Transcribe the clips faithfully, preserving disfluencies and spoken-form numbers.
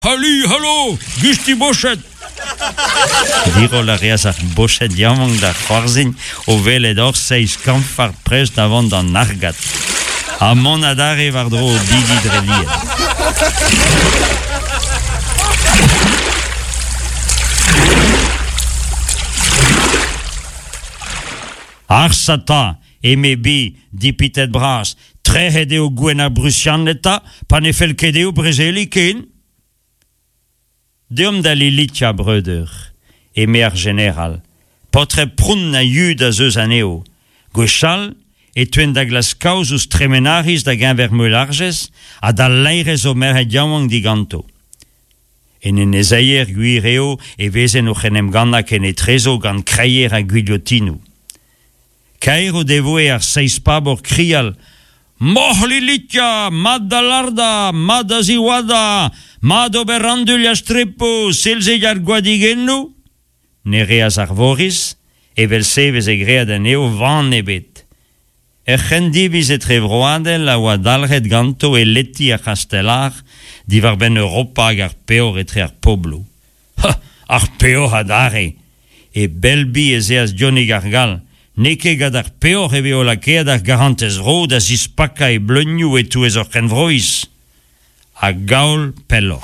Halli, hallo, Gusti Bochet. Diro la reas ar Bochet diamant da c'hoarzin o velet or seiz kamfar prest avant d'an argat. A mon adare vardro o bigi dreliet. Ar sata, eme bi, dipitet bras, tre hede o gwen ar brusian eta, pa ne fel kede o brezeli ken. Deom da lilitia breuder, eme ar general, potre prun na yud a zeus aneo, gwechal, e tuen da glaskaoz ouz tremenaris da gen ver meularges, a da leirez o mer diamant diganto. En en ezaier guireo e vezen o chenem gana ken e trezo gant kreier a guidiotinu. Kaer o devoe ar seiz pabor krial, Moh lilitia, mad da larda, mad da ziwada, mad o berandul ya strepo, selze yar gwadigennu? Ne reaz ar voris, e vel sevez e gread aneo van ebet. E c'hendiviz e trevroadel a oa dalret ganto e leti a castellar, divar ben Europa hag ar peor etre ar poblo. Ha, ar peor adare, e belbi e zeaz Johnny Gargal, neke gad ar peor eve o lakea da garantez ro da zispaka e bleugnou e tou ez ur kenvroiz. A gaol pellor.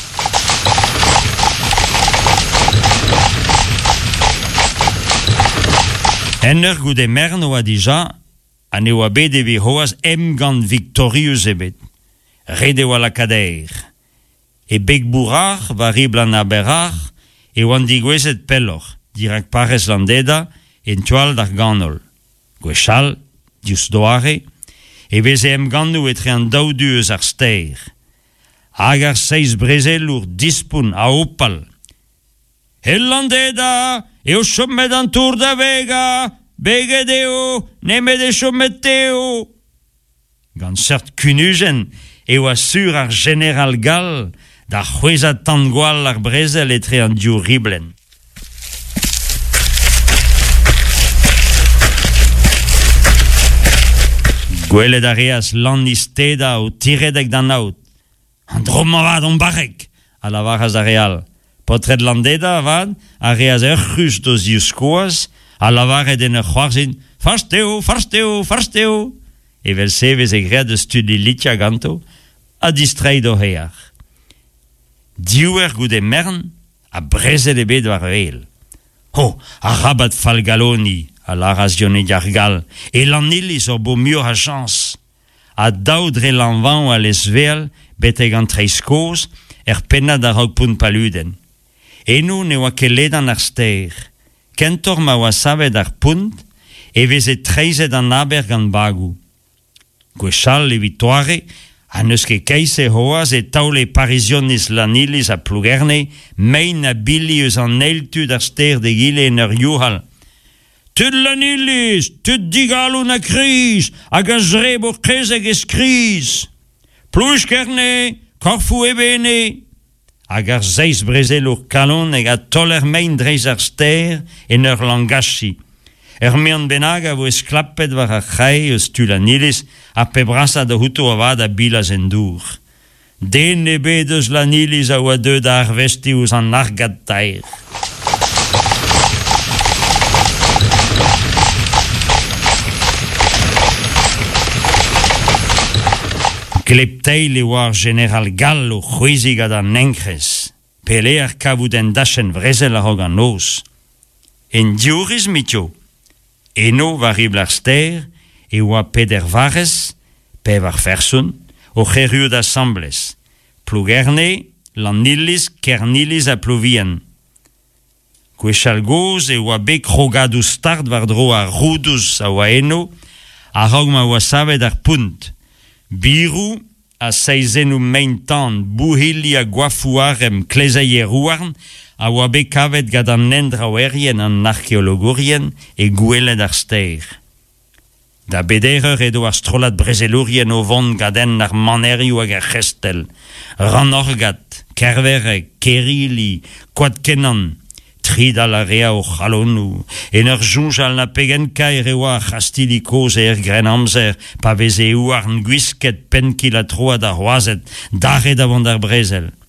En ur goude mern oa dija, an eo a bet evi hoaz em gant victorius ebet. Red eo a lakadeir. E beg bourar va riblan a berar e oan digwezet pellor, dirak parez landeda, en toal d'ar ganol. Gwechal, dius doare, e veze em ganou etre an daoudu eus ar steir. Hag ar seiz brezel ur dispun a opal. El landeda, eo chomet an tour da vega, beget eo, nemet e chomet teo. Gant sert kunugen, eo a sur ar general gal, da c'hwezat tan gwal ar brezel etre an diou riblen. Gwelet a reas lan isteda o tiredek dan aout. An drom avad on barek, a la varaz a real. Potred landeda avad, a reas ur c'hus do ziuskoaz, a la varet en ur c'hoarzin, farsteo, farsteo, farsteo. E vel sevez e gread de studi litia ganto, a distrei do hear. Diouer goude mern, a brezel e bet war eil. Ho, a rabat falgaloni, a laraz Johnny Gargal, e lan ilis o bo mur a chans. A daudre lan van a lesvel, beteg an treiskoz, er penna da rog poun paluden. Eno ne oa keledan ar steir. Kentor ma oa savet ar punt, e veze treizet an aber gant bagou. Gwechal e vitoare, a neus ket keise hoaz e taule parizionis lan ilis a plougerne, mein a bili eus an eltud ar steir de gile en ur youhal. Tud lan ilis, tud digalo na kriz, hag a zreb o krezeg eskriz. Plouj kerne, korfou e bene. Hag ar zeiz brezel ur kalon eg a toller mein dreiz ar ster en ur langashi. Er mean benag a vo esklapet war a c'hai eus tu lan ilis a pe brasa da huto avad a bilaz en dour. Den e bet eus lan ilis a oa deud a ar vesti ouz an argad taer. Klepteil e war general gal o c'hwezig ad an enkres. Pele ar kavout en dachen vrezel a rog an os. En dioriz mitio. Eno va ribl ar ster, e oa peder varez, pev ar fersun, o c'herriou da sambles. Plougerne, lan nilis, kernilis a plouvien. Gwechal goz e oa bet krogad ou start var dro a roudous a oa eno, a rog ma oa savet ar punt. Birou a seizenou mein tan, bouhili a gwafouarem klezaier ouarn, a oa bet kavet gad an nendra oerien an archeologorien e gwelet ar steir. Da bederer edo ar strolat brezelurien o vont gaden ar manerioù hag ar c'hestel, ranorgat, kerverek, kerili, koadkenan, tridal a rea o c'halonou, en ur jonjal na pegen kaer e oa c'hastilikoz e er gren amzer, pa veze ouarn gwisket pen ki la troa da c'hoazet, darret avant ar brezel.